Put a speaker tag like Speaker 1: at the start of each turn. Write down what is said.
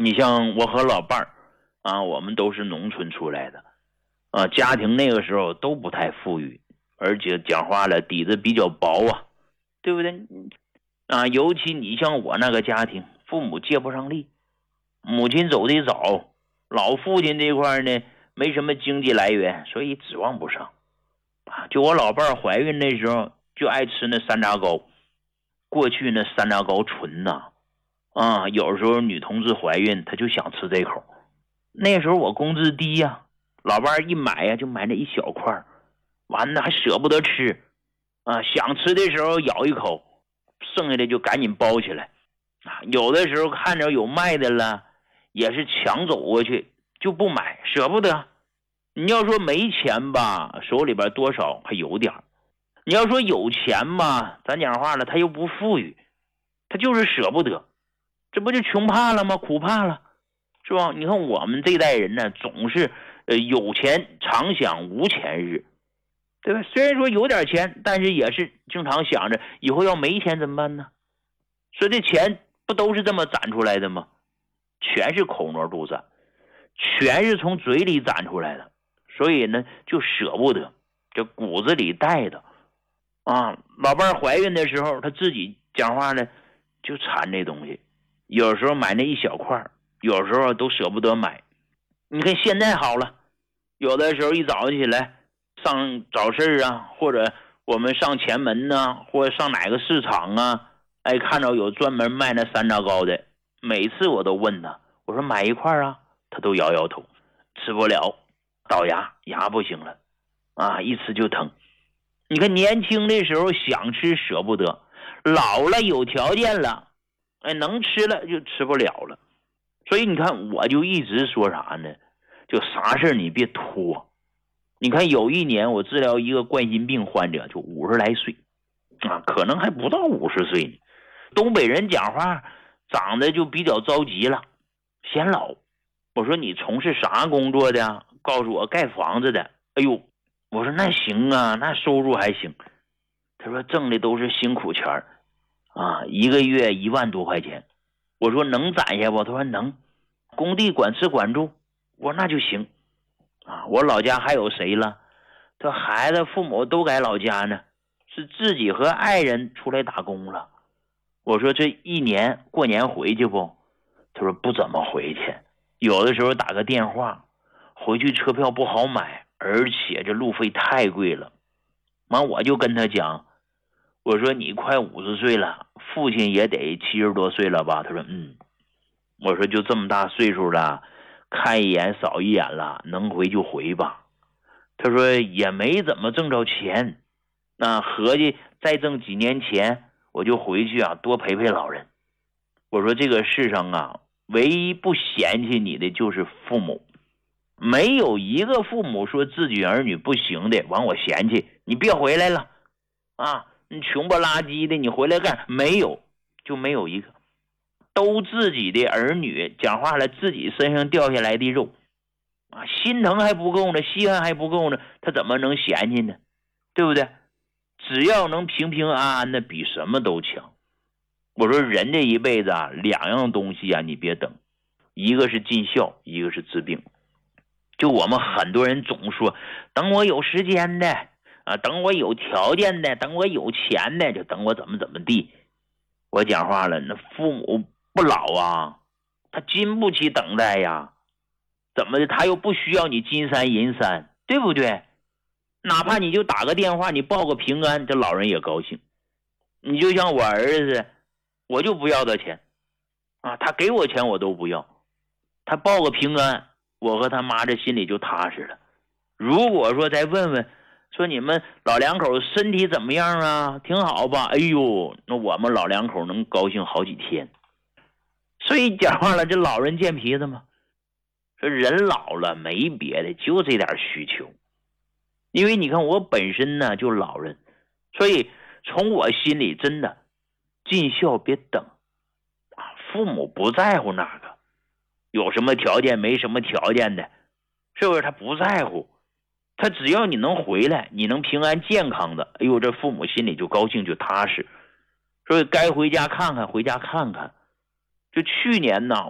Speaker 1: 你像我和老伴儿啊，我们都是农村出来的啊，家庭那个时候都不太富裕，而且讲话了底子比较薄啊，对不对啊？尤其你像我那个家庭，父母借不上力，母亲走得早，老父亲这块呢没什么经济来源，所以指望不上啊。就我老伴儿怀孕那时候就爱吃那山楂糕，过去那山楂糕纯呐啊，有时候女同志怀孕她就想吃这口，那时候我工资低呀，老伴儿一买呀就买那一小块，完了还舍不得吃啊，想吃的时候咬一口，剩下的就赶紧包起来啊。有的时候看着有卖的了，也是抢走过去就不买，舍不得。你要说没钱吧，手里边多少还有点，你要说有钱吧，咱讲话了他又不富裕，他就是舍不得，这不就穷怕了吗？苦怕了，是吧？你看我们这代人呢，总是有钱常想无钱日，对吧？虽然说有点钱，但是也是经常想着以后要没钱怎么办呢？所以这钱不都是这么攒出来的吗？全是口挪肚子，全是从嘴里攒出来的，所以呢就舍不得，这骨子里带的啊。老伴儿怀孕的时候，他自己讲话呢就馋这东西，有时候买那一小块，有时候都舍不得买。你看现在好了，有的时候一早起来上早市啊，或者我们上前门呢，或者上哪个市场啊，哎，看到有专门卖那山楂糕的，每次我都问他，我说买一块啊，他都摇摇头，吃不了，倒牙不行了啊，一吃就疼。你看年轻的时候想吃舍不得，老了有条件了，哎，能吃了就吃不了了。所以你看我就一直说啥呢，就啥事你别拖。你看有一年我治疗一个冠心病患者，就50来岁啊，可能还不到50岁呢。东北人讲话长得就比较着急了，显老。我说你从事啥工作的？告诉我盖房子的。哎呦，我说那行啊，那收入还行。他说挣的都是辛苦钱啊，一个月1万多块钱。我说能攒下不？他说能，工地管吃管住。我说那就行啊。我老家还有谁了？他孩子父母都在老家呢，是自己和爱人出来打工了。我说这一年过年回去不？他说不怎么回去，有的时候打个电话，回去车票不好买，而且这路费太贵了。完我就跟他讲，我说你快50岁了，父亲也得70多岁了吧？他说我说就这么大岁数了，看一眼扫一眼了，能回就回吧。他说也没怎么挣着钱，那合计再挣几年钱，我就回去啊，多陪陪老人。我说这个世上啊，唯一不嫌弃你的就是父母，没有一个父母说自己儿女不行的，完我嫌弃你别回来了啊，你穷不拉几的，你回来干？没有，就没有一个，都自己的儿女，讲话了自己身上掉下来的肉啊，心疼还不够呢，稀罕还不够呢，他怎么能嫌弃呢？对不对？只要能平平安安的，比什么都强。我说人这一辈子啊，2样东西啊你别等，一个是尽孝，一个是治病。就我们很多人总说等我有时间的啊，等我有条件的，等我有钱的，就等我怎么地。我讲话了，那父母不老啊，他经不起等待呀，怎么的他又不需要你金山银山，对不对？哪怕你就打个电话，你报个平安，这老人也高兴。你就像我儿子，我就不要他钱啊，他给我钱我都不要，他报个平安，我和他妈这心里就踏实了。如果说再问问说你们老两口身体怎么样啊，挺好吧？哎呦，那我们老两口能高兴好几天。所以讲话了，这老人见皮子嘛，说人老了没别的，就这点需求。因为你看我本身呢就老人，所以从我心里真的尽孝别等啊，父母不在乎那个有什么条件没什么条件的，是不是？他不在乎，他只要你能回来，你能平安健康的，哎呦，这父母心里就高兴就踏实。所以该回家看看回家看看。就去年呢